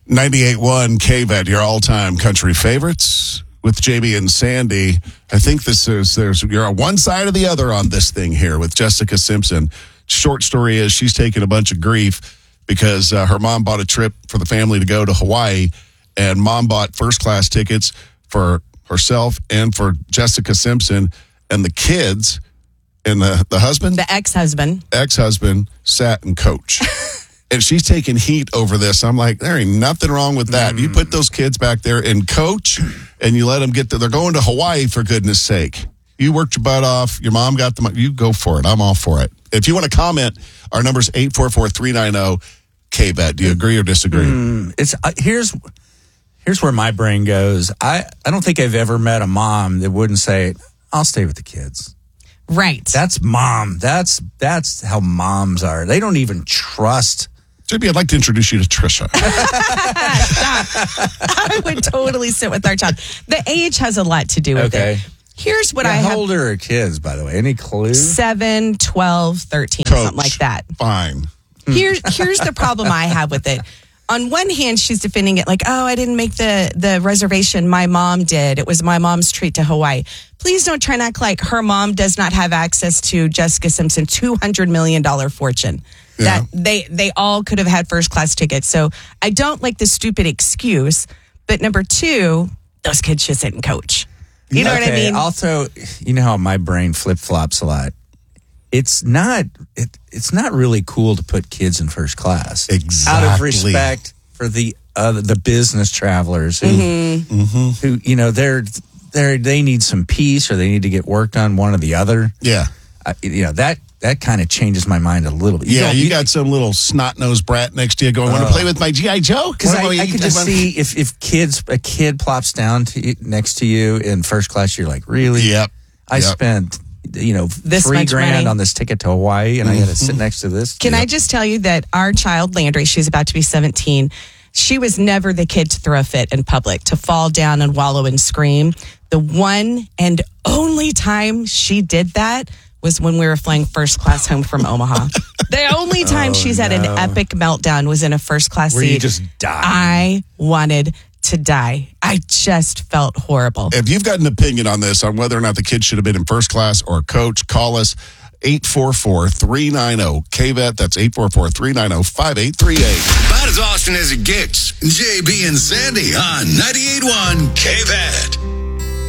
98.1 KVET, your all-time country favorites with JB and Sandy. I think you're on one side or the other on this thing here with Jessica Simpson. Short story is she's taking a bunch of grief because her mom bought a trip for the family to go to Hawaii, and mom bought first-class tickets for herself and for Jessica Simpson, and the kids and the husband? The ex-husband sat in coach. And she's taking heat over this. I'm like, there ain't nothing wrong with that. You put those kids back there in coach, and you let them they're going to Hawaii, for goodness sake. You worked your butt off. Your mom got the money. You go for it. I'm all for it. If you want to comment, our number's 844-390-KBET. Do you agree or disagree? Here's where my brain goes. I don't think I've ever met a mom that wouldn't say, I'll stay with the kids. Right. That's mom. That's how moms are. They don't even trust. JB, I'd like to introduce you to Trisha. I would totally sit with our child. The age has a lot to do with it. Here's what I have. How old are her kids, by the way? Any clue? 7, 12, 13, Coach, something like that. Fine. Here's the problem I have with it. On one hand, she's defending it like, oh, I didn't make the reservation. My mom did. It was my mom's treat to Hawaii. Please don't try and act like her mom does not have access to Jessica Simpson, $200 million fortune. Yeah. That they all could have had first class tickets. So I don't like the stupid excuse. But number two, those kids should sit and coach. You know what I mean? Also, you know how my brain flip-flops a lot. It's not really cool to put kids in first class. Exactly. Out of respect for the business travelers who they need some peace or they need to get work done, one or the other. Yeah. That kind of changes my mind a little bit. You got some little snot-nosed brat next to you going, want to play with my G.I. Joe? Because I could just see if a kid plops down next to you in first class, you're like, really? Yep. I spent this $3,000 on this ticket to Hawaii, and I got to sit next to this. Can I just tell you that our child, Landry, she's about to be 17, she was never the kid to throw a fit in public, to fall down and wallow and scream. The one and only time she did that was when we were flying first class home from Omaha. The only time she's had an epic meltdown was in a first class seat. Where you just died. I wanted to die. I just felt horrible. If you've got an opinion on this, on whether or not the kids should have been in first class or coach, call us 844-390-KVET. That's 844-390-5838. About as Austin as it gets. JB and Sandy on 98.1 KVET.